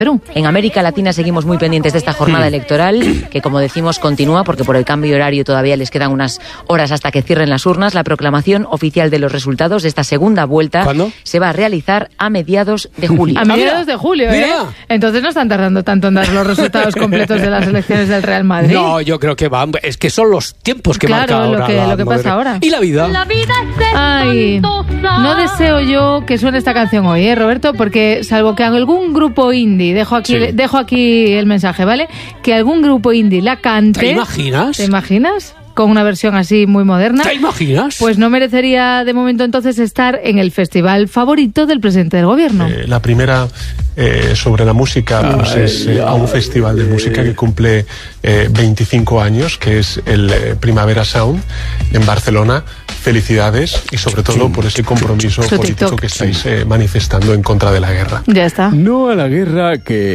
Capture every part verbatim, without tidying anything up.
Perú. En América Latina seguimos muy pendientes de esta jornada electoral, que como decimos continúa porque por el cambio horario todavía les quedan unas horas hasta que cierren las urnas. La proclamación oficial de los resultados de esta segunda vuelta ¿Cuándo? se va a realizar a mediados de julio. A mediados de julio, ¿eh? Mira. Entonces no están tardando tanto en dar los resultados completos de las elecciones del Real Madrid. No, yo creo que va. Es que son los tiempos que Claro, marca ahora. lo que- la lo que pasa moderna- ahora. ¿Y la vida? La vida es Ay, espantosa. no deseo yo que suene esta canción hoy, ¿eh, Roberto? Porque salvo que algún grupo indie, dejo aquí, Sí. dejo aquí el mensaje, ¿vale? Que algún grupo indie la cante. ¿Te imaginas? ¿Te imaginas? Con una versión así muy moderna. ¿Te imaginas? Pues no merecería de momento entonces estar en el festival favorito del presidente del gobierno. Eh, la primera eh, sobre la música pues es eh, a un festival de música que cumple eh, veinticinco años, que es el eh, Primavera Sound en Barcelona. Felicidades y sobre todo por ese compromiso Su político TikTok. que estáis eh, manifestando en contra de la guerra. Ya está. No a la guerra,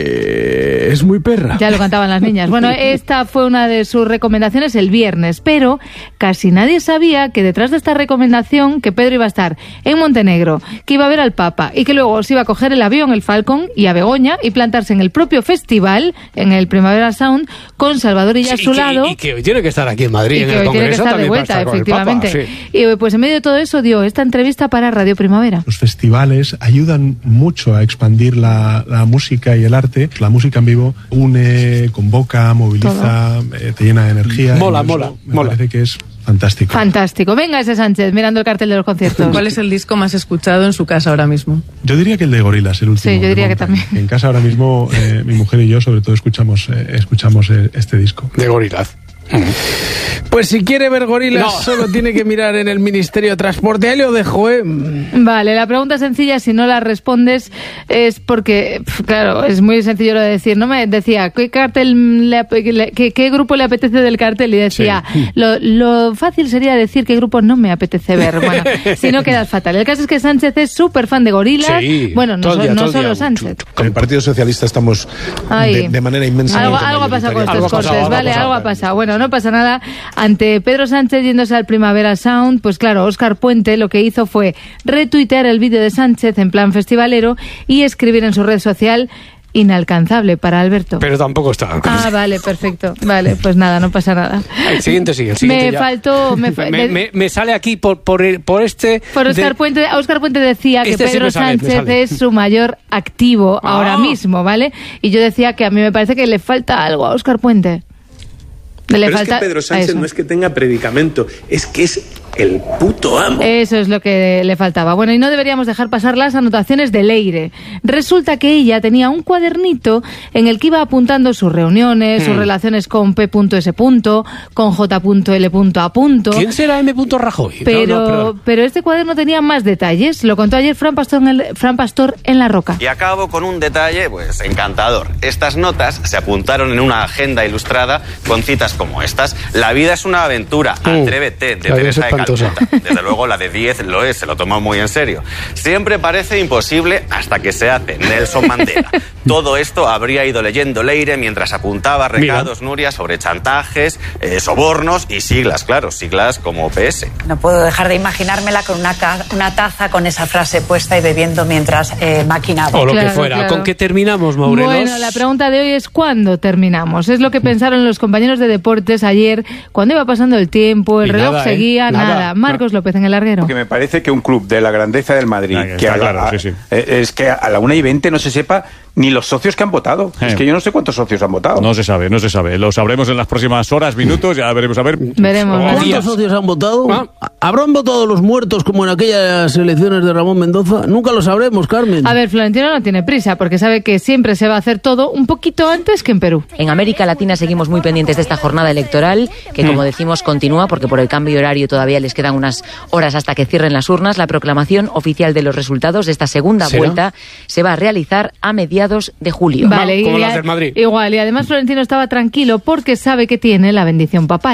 que es muy perra. Ya lo cantaban las niñas. Bueno, esta fue una de sus recomendaciones el viernes, pero casi nadie sabía que detrás de esta recomendación que Pedro iba a estar en Montenegro, que iba a ver al Papa y que luego se iba a coger el avión, el Falcon, y a Begoña y plantarse en el propio festival, en el Primavera Sound, con Salvador Illa a Sí, su y que- lado. Y que hoy tiene que estar aquí en Madrid, Y en que el hoy tiene que Congreso. estar de también para vuelta, estar con el efectivamente. Papa, sí. Y pues en medio de todo eso dio esta entrevista para Radio Primavera. Los festivales ayudan mucho a expandir la, la música y el arte. La música en vivo une, convoca, moviliza, eh, te llena de energía. Mola, Y eso mola, Me mola. parece que es fantástico. Fantástico. Venga ese Sánchez, mirando el cartel de los conciertos. ¿Cuál es el disco más escuchado en su casa ahora mismo? Yo diría que el de Gorillaz, el último. Sí, yo de diría que Mountain. también. En casa ahora mismo, eh, mi mujer y yo, sobre todo, escuchamos, eh, escuchamos eh, este disco. De Gorillaz. Pues si quiere ver gorilas, No. solo tiene que mirar en el Ministerio de Transporte. Ahí lo dejo, ¿eh? Vale, la pregunta sencilla, si no la respondes, es porque, pf, claro, es muy sencillo lo de decir. No me decía, ¿qué cartel le ap- le- qué, qué grupo le apetece del cartel? Y decía, lo, lo fácil sería decir qué grupo no me apetece ver. Bueno, si no quedas fatal. El caso es que Sánchez es súper fan de Gorilas. Sí, Bueno, no, todo el so- día, no todo el solo día. Sánchez. Con el Partido Socialista estamos Ay. de, de manera inmensa. Algo, algo ha pasado con estos Algo ha cortes, pasado, algo ha ¿vale? pasado. Algo ha pasado. Bueno, no pasa nada. Ante Pedro Sánchez yéndose al Primavera Sound, pues claro, Óscar Puente lo que hizo fue retuitear el vídeo de Sánchez en plan festivalero y escribir en su red social: inalcanzable para Alberto. Pero tampoco está. Ah, vale, perfecto. Vale, pues nada, no pasa nada. El siguiente sigue, el siguiente Me ya. faltó... Me, fa- me, de- me- me sale aquí por, por, el- por este... Por Óscar de- Puente, Óscar Puente decía que Este sí Pedro me sale, me Sánchez sale. es su mayor activo Ah. ahora mismo, ¿vale? Y yo decía que a mí me parece que le falta algo a Óscar Puente. Le Pero falta es que Pedro a Sánchez eso. no es que tenga predicamento, es que es el puto amo. Eso es lo que le faltaba. Bueno, y no deberíamos dejar pasar las anotaciones de Leire. Resulta que ella tenía un cuadernito en el que iba apuntando sus reuniones, sus relaciones con P S. con J L A. ¿Quién será M. Rajoy? Pero, No, no, perdón. pero este cuaderno tenía más detalles. Lo contó ayer Fran Pastor en, el- Fran Pastor en La Roca. Y acabo con un detalle, pues, encantador. Estas notas se apuntaron en una agenda ilustrada con citas como estas. La vida es una aventura, atrévete, de la vida es Teresa de espantosa. Calcuta. Desde luego la de diez lo es, se lo tomó muy en serio. Siempre parece imposible hasta que se hace. Nelson Mandela. Todo esto habría ido leyendo Leire mientras apuntaba recados, Nuria, sobre chantajes, eh, sobornos y siglas, claro, siglas como P S. No puedo dejar de imaginármela con una, ca- una taza con esa frase puesta y bebiendo mientras eh, maquinaba. O lo Claro, que fuera. claro. ¿Con qué terminamos, Maurelos? Bueno, la pregunta de hoy es ¿cuándo terminamos? Es lo que pensaron los compañeros de deportes ayer, cuando iba pasando el tiempo, el Y reloj nada, ¿eh? seguía, nada. Nada. Marcos López en el larguero. Porque me parece que un club de la grandeza del Madrid, Ah, que que está a la- claro, sí, sí. eh, es que a la una y veinte no se sepa ni los socios que han votado. Eh. Es que yo no sé cuántos socios han votado. No se sabe, no se sabe. Lo sabremos en las próximas horas, minutos, ya veremos a ver. Veremos, O veremos. días. ¿Cuántos socios han votado? Ah. ¿Habrán votado los muertos como en aquellas elecciones de Ramón Mendoza? Nunca lo sabremos, Carmen. A ver, Florentino no tiene prisa porque sabe que siempre se va a hacer todo un poquito antes que en Perú. En América Latina seguimos muy pendientes de esta jornada electoral, que como decimos continúa porque por el cambio horario todavía les quedan unas horas hasta que cierren las urnas. La proclamación oficial de los resultados de esta segunda ¿Será? vuelta se va a realizar a mediados de julio. Vale, como y las a- del Madrid. igual, y además Florentino estaba tranquilo porque sabe que tiene la bendición papal.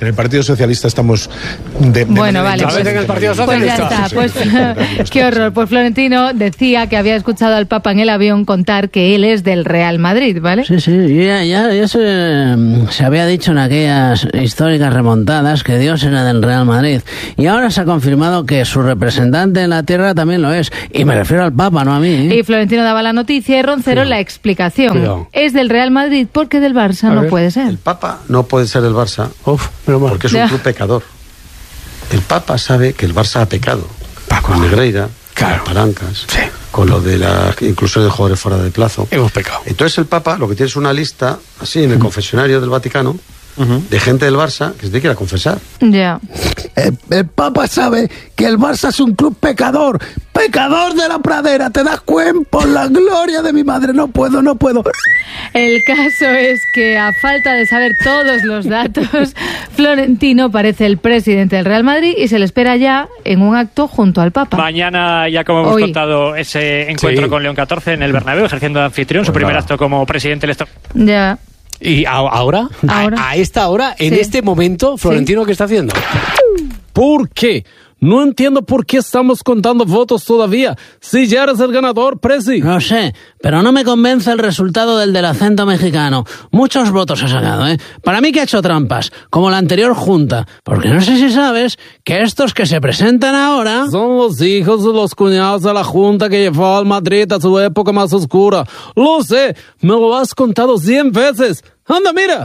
En el Partido Socialista estamos de, de bueno, vale. Pues, en el Partido Socialista. Pues ya está. Pues, qué horror. Pues Florentino decía que había escuchado al Papa en el avión contar que él es del Real Madrid, ¿vale? Sí, sí, ya, ya, ya se, se había dicho en aquellas históricas remontadas que Dios era del Real Madrid. Y ahora se ha confirmado que su representante en la tierra también lo es. Y me refiero al Papa, no a mí, ¿eh? Y Florentino daba la noticia y Roncero la explicación. Cuidado. Es del Real Madrid porque del Barça no puede ser. El Papa no puede ser del Barça Uf, pero bueno. porque es un Ya. club pecador. El Papa sabe que el Barça ha pecado. Paco. Con Negreira, Claro. con Palancas, Sí. con lo de la inclusión de jugadores fuera de plazo. Hemos pecado. Entonces el Papa lo que tiene es una lista, así, en el confesionario del Vaticano, de gente del Barça que se tiene que ir a confesar. Ya. El, el Papa sabe que el Barça es un club pecador. Pecador de la pradera, ¿te das cuenta? Por la gloria de mi madre, no puedo, no puedo. El caso es que, a falta de saber todos los datos, Florentino parece el presidente del Real Madrid y se le espera ya en un acto junto al Papa. Mañana, ya como hemos Hoy. contado, ese encuentro Sí. con León catorce en el Bernabéu, ejerciendo de anfitrión, su Pues primer nada. acto como presidente electo. Ya. ¿Y a- ahora? Ahora. A, a esta hora, en Sí. este momento, Florentino, ¿qué está haciendo? ¿Por qué? No entiendo por qué estamos contando votos todavía. Si ya eres el ganador, Presi. No sé, pero no me convence el resultado del del acento mexicano. Muchos votos ha sacado, ¿eh? Para mí que ha hecho trampas, como la anterior junta. Porque no sé si sabes que estos que se presentan ahora... son los hijos de los cuñados de la junta que llevó al Madrid a su época más oscura. Lo sé, me lo has contado cien veces. ¡Anda, mira!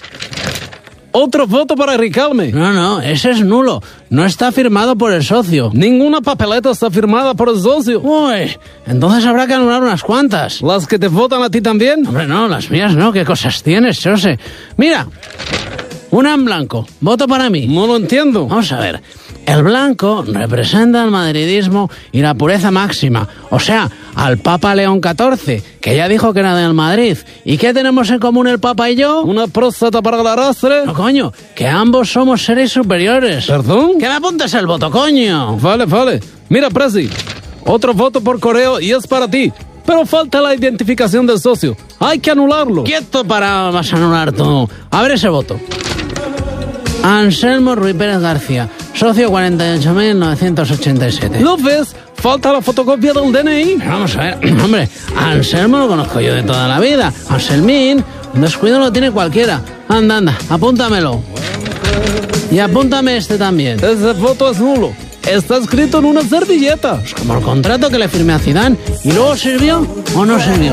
Otro voto para Riquelme. No, no, ese es nulo. No está firmado por el socio. Ninguna papeleta está firmada por el socio. Uy, entonces habrá que anular unas cuantas. ¿Las que te votan a ti también? Hombre, no, las mías no. ¿Qué cosas tienes, Jose? Mira, una en blanco. Voto para mí. No lo entiendo. Vamos a ver. El blanco representa el madridismo y la pureza máxima. O sea, al Papa León catorce, que ya dijo que era del Madrid. ¿Y qué tenemos en común el Papa y yo? ¿Una próstata para el arrastre? No, coño, que ambos somos seres superiores. ¿Perdón? Que me apuntes el voto, coño. Vale, vale. Mira, Presi, otro voto por correo y es para ti. Pero falta la identificación del socio. Hay que anularlo. Quieto para vas a anular tú. A ver ese voto. Anselmo Ruiz Pérez García, socio cuarenta y ocho mil novecientos ochenta y siete. ¿Lo ves? Falta la fotocopia del D N I. Vamos a ver, hombre, Anselmo lo conozco yo de toda la vida. Anselmín, un descuido lo tiene cualquiera. Anda, anda, apúntamelo. Y apúntame este también. Ese voto es nulo. Está escrito en una servilleta. Es como el contrato que le firmé a Zidane. ¿Y luego sirvió o no sirvió?